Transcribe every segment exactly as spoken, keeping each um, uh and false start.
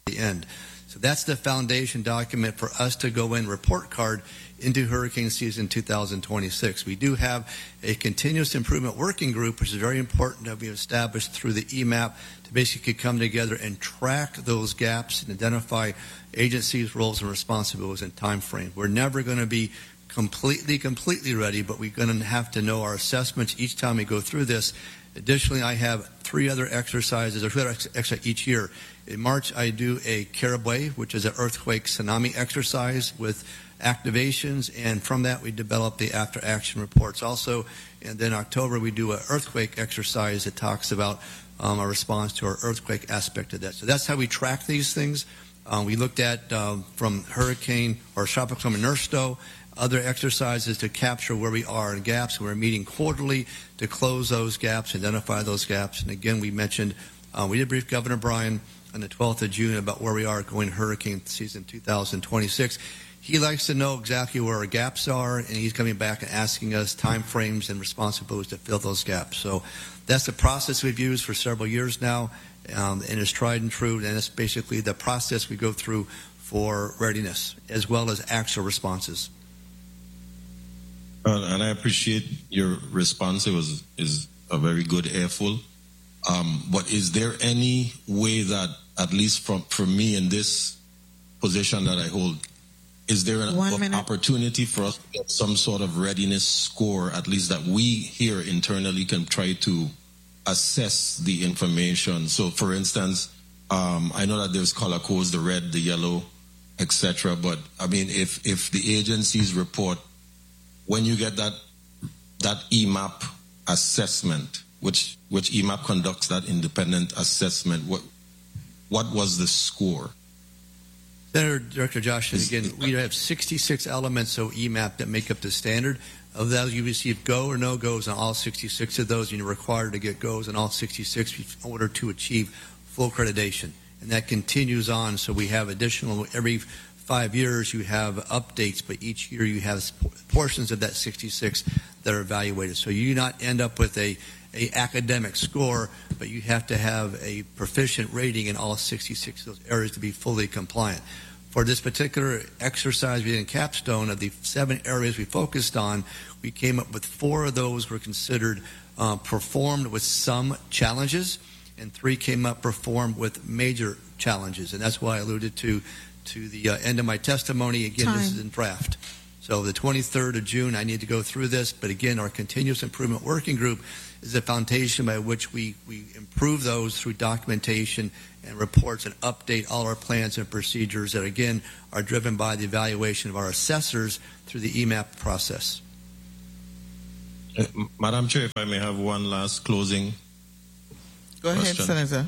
the end. So that's the foundation document for us to go in report card into hurricane season two thousand twenty-six. We do have a continuous improvement working group, which is very important that we have established through the E MAP to basically come together and track those gaps and identify agencies, roles, and responsibilities and time frame. We're never going to be completely, completely ready, but we're going to have to know our assessments each time we go through this. Additionally, I have three other exercises, or two other exercises each year. In March, I do a Caribway, which is an earthquake tsunami exercise with activations, and from that we develop the after-action reports also. And then October, we do an earthquake exercise that talks about um, our response to our earthquake aspect of that. So that's how we track these things. Um, we looked at um, from hurricane or tropical storm Ernesto, other exercises to capture where we are in gaps. We're meeting quarterly to close those gaps, identify those gaps. And again, we mentioned, uh, we did brief Governor Bryan on the twelfth of June about where we are going hurricane season two thousand twenty-six. He likes to know exactly where our gaps are, and he's coming back and asking us time frames and responsibilities to fill those gaps. So that's the process we've used for several years now, um, and it's tried and true, and it's basically the process we go through for readiness as well as actual responses. Uh, and I appreciate your response. It was is a very good airful. Um, but is there any way that, at least from for me in this position that I hold, is there an opportunity for us to get some sort of readiness score, at least that we here internally can try to assess the information? So, for instance, um, I know that there's color codes, the red, the yellow, et cetera. But I mean, if if the agencies report, when you get that that E MAP assessment, which which E MAP conducts that independent assessment, what what was the score? Senator Director Josh, again, we have sixty-six elements of E MAP that make up the standard. Of those, you receive go or no goes on all sixty-six of those, and you're required to get goes on all sixty-six in order to achieve full accreditation. And that continues on, so we have additional, every five years you have updates, but each year you have portions of that sixty-six that are evaluated. So you do not end up with a, a academic score, but you have to have a proficient rating in all sixty-six of those areas to be fully compliant. For this particular exercise we did in Capstone, of the seven areas we focused on, we came up with four of those were considered uh, performed with some challenges, and three came up performed with major challenges. And that's why I alluded to to the uh, end of my testimony. Again, Time. This is in draft. So the twenty-third of June, I need to go through this. But again, our continuous improvement working group is the foundation by which we, we improve those through documentation and reports and update all our plans and procedures that, again, are driven by the evaluation of our assessors through the E MAP process. Uh, Madam Chair, if I may have one last closing Go ahead, question. Senator.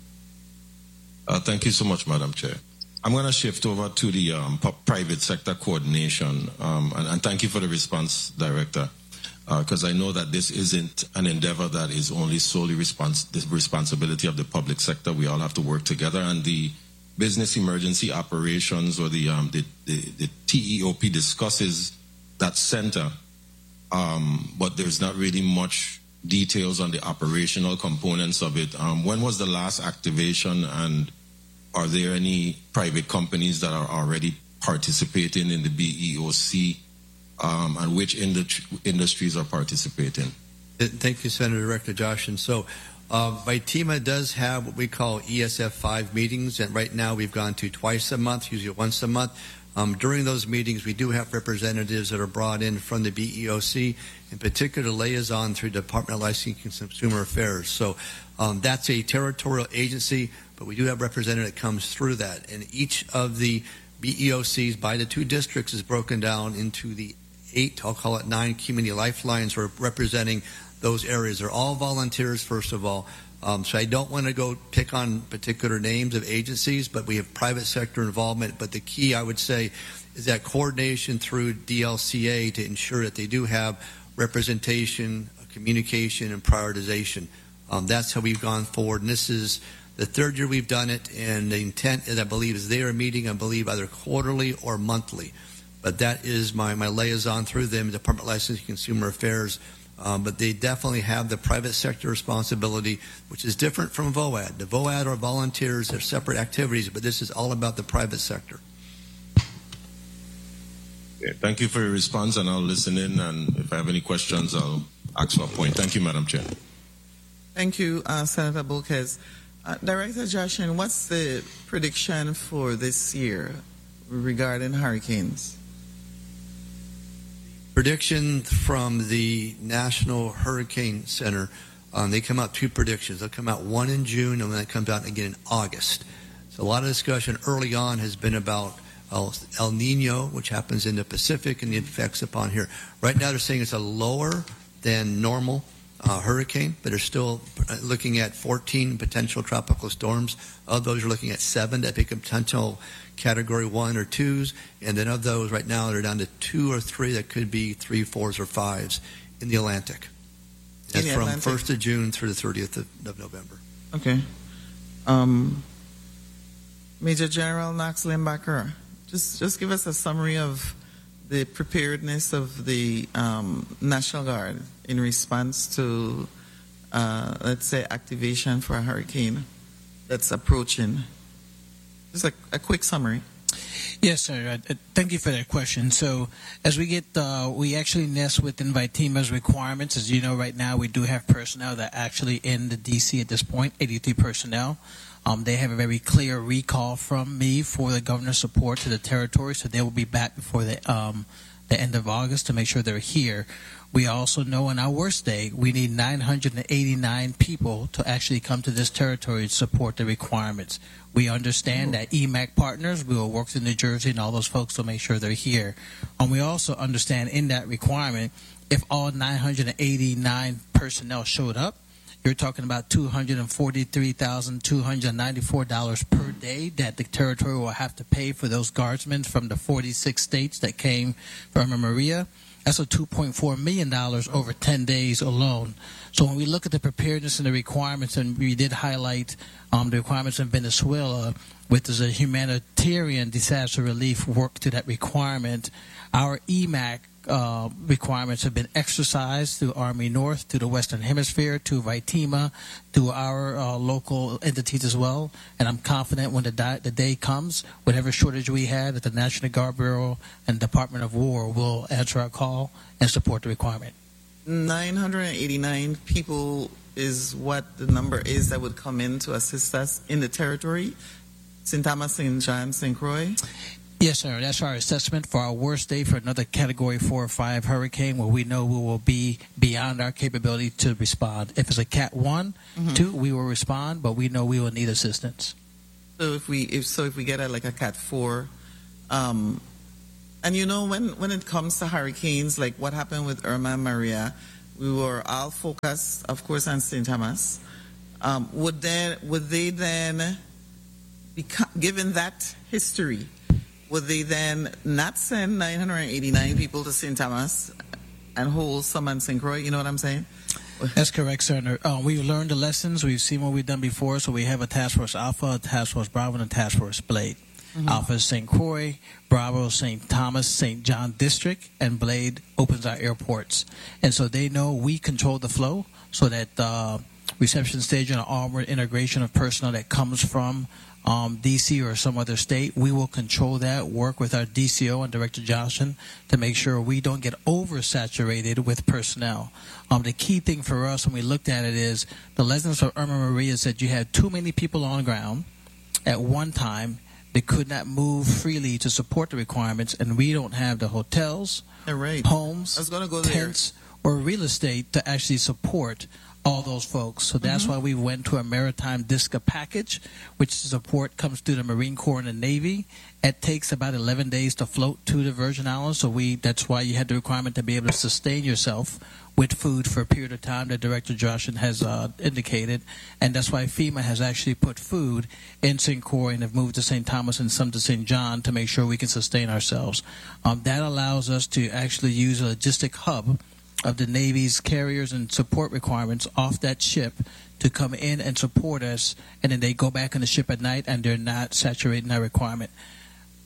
Uh, thank you so much, Madam Chair. I'm going to shift over to the um, private sector coordination, um, and, and thank you for the response, Director, because uh, I know that this isn't an endeavor that is only solely respons the responsibility of the public sector. We all have to work together, and the business emergency operations, or the um, the, the, the T E O P, discusses that center, um, but there's not really much details on the operational components of it. Um, when was the last activation, and are there any private companies that are already participating in the B E O C, um, and which industri industries are participating? Thank you, Senator Director Josh. And so uh, VITEMA does have what we call E S F five meetings, and right now we've gone to twice a month, usually once a month. Um, during those meetings, we do have representatives that are brought in from the B E O C, in particular liaison through Department of Licensing and Consumer Affairs. So um, that's a territorial agency, but we do have a representative that comes through that. And each of the B E O Cs by the two districts is broken down into the eight, I'll call it nine, community lifelines who are representing those areas. They're all volunteers, first of all. Um, so I don't want to go pick on particular names of agencies, but we have private sector involvement. But the key, I would say, is that coordination through D L C A to ensure that they do have representation, communication, and prioritization. Um, that's how we've gone forward. And this is the third year we've done it, and the intent is, I believe, is they are meeting, I believe, either quarterly or monthly. But that is my, my liaison through them, Department of Licensing and Consumer Affairs, Um, but they definitely have the private sector responsibility, which is different from V O A D. The V O A D are volunteers, they're separate activities, but this is all about the private sector. Yeah, thank you for your response, and I'll listen in, and if I have any questions, I'll ask for a point. Thank you, Madam Chair. Thank you, uh, Senator Boulkes. Uh, Director Joshin, what's the prediction for this year regarding hurricanes? Prediction from the National Hurricane Center, um, they come out two predictions. They'll come out one in June, and then it comes out again in August. So a lot of discussion early on has been about El, El Nino, which happens in the Pacific, and the effects upon here. Right now they're saying it's a lower than normal uh, hurricane, but they're still looking at fourteen potential tropical storms. Of those, you're looking at seven that become potential Category one or twos, and then of those right now they're down to two or three that could be three, fours, or fives in the Atlantic. That's the from Atlantic. first of June through the thirtieth of, of November. Okay. Um, Major General Knox Limbacher, just just give us a summary of the preparedness of the um, National Guard in response to, uh, let's say, activation for a hurricane that's approaching. Just a, a quick summary. Yes, sir. Uh, thank you for that question. So as we get, uh, we actually nest within VITEMA's requirements. As you know, right now we do have personnel that are actually in the D C at this point, eighty-three personnel. Um, they have a very clear recall from me for the governor's support to the territory, so they will be back before the, um, the end of August to make sure they're here. We also know on our worst day, we need nine hundred eighty-nine people to actually come to this territory to support the requirements. We understand that E M A C partners, we will work in New Jersey and all those folks to make sure they're here. And we also understand in that requirement, if all nine hundred eighty-nine personnel showed up, you're talking about two hundred forty-three thousand two hundred ninety-four dollars per day that the territory will have to pay for those guardsmen from the forty-six states that came from Maria. That's a two point four million dollars over ten days alone. So when we look at the preparedness and the requirements, and we did highlight um, the requirements in Venezuela, with the humanitarian disaster relief work to that requirement, our E M A C uh, requirements have been exercised through Army North, to the Western Hemisphere, to VITEMA, to our uh, local entities as well. And I'm confident when the, di- the day comes, whatever shortage we had, that the National Guard Bureau and Department of War will answer our call and support the requirement. nine hundred eighty-nine people is what the number is that would come in to assist us in the territory? Saint Thomas, Saint John, Saint Croix? Yes, sir. That's our assessment for our worst day for another Category four or five hurricane, where we know we will be beyond our capability to respond. If it's a Cat one, Mm-hmm. two, we will respond, but we know we will need assistance. So if we if so if we get a, like a Cat four, um, and you know when when it comes to hurricanes, like what happened with Irma and Maria, we were all focused, of course, on Saint Thomas. Um, would then would they then, become, given that history, would they then not send nine hundred eighty-nine people to Saint Thomas and hold some in Saint Croix? You know what I'm saying? That's correct, sir. Uh, we've learned the lessons. We've seen what we've done before. So we have a Task Force Alpha, a Task Force Bravo, and a Task Force Blade. Mm-hmm. Alpha is Saint Croix, Bravo, Saint Thomas, Saint John District, and Blade opens our airports. And so they know we control the flow, so that uh, reception stage and armored integration of personnel that comes from Um, D C or some other state, we will control that, work with our D C O and Director Johnson to make sure we don't get oversaturated with personnel. Um, the key thing for us when we looked at it is the lessons of Irma Maria said you had too many people on the ground at one time that could not move freely to support the requirements, and we don't have the hotels, right. homes, I was gonna go tents, there. or real estate to actually support all those folks. So that's mm-hmm. why we went to a maritime DISCA package, which support comes through the Marine Corps and the Navy. It takes about eleven days to float to the Virgin Islands. So we that's why you had the requirement to be able to sustain yourself with food for a period of time that Director Joshin has uh, indicated. And that's why FEMA has actually put food in Saint Croix and have moved to Saint Thomas and some to Saint John to make sure we can sustain ourselves. Um, that allows us to actually use a logistic hub of the Navy's carriers and support requirements off that ship to come in and support us, and then they go back on the ship at night and they're not saturating that requirement.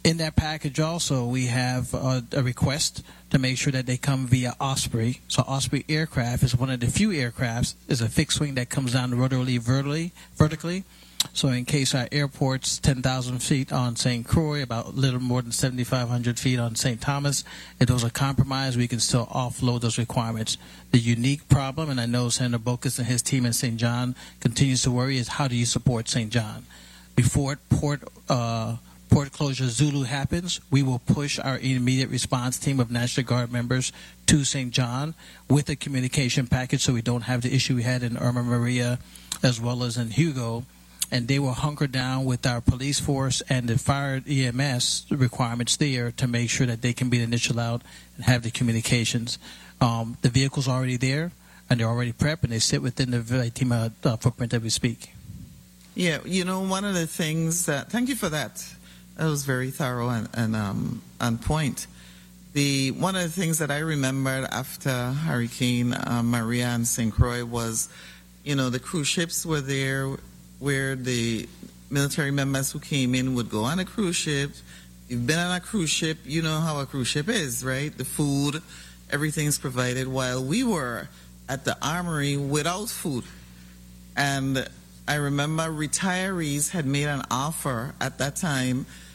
In that package also, we have uh, a request to make sure that they come via Osprey. So Osprey aircraft is one of the few aircrafts, is a fixed wing that comes down the rotary vertically, vertically. So in case our airport's ten thousand feet on Saint Croix, about a little more than seventy-five hundred feet on Saint Thomas, if those are compromised, we can still offload those requirements. The unique problem, and I know Senator Bocus and his team in Saint John continues to worry, is how do you support Saint John? Before port uh, port closure Zulu happens, we will push our immediate response team of National Guard members to Saint John with a communication package so we don't have the issue we had in Irma Maria as well as in Hugo. And they will hunker down with our police force and the fire E M S requirements there to make sure that they can be the initial out and have the communications. Um, the vehicle's already there, and they're already prepped, and they sit within the Vitima uh, footprint that we speak. Yeah, you know, one of the things that, thank you for that. That was very thorough and, and um, on point. The one of the things that I remembered after Hurricane uh, Maria and Saint Croix was, you know, the cruise ships were there where the military members who came in would go on a cruise ship. You've been on a cruise ship, you know how a cruise ship is, right? The food, everything's provided, while we were at the Armory without food. And I remember retirees had made an offer at that time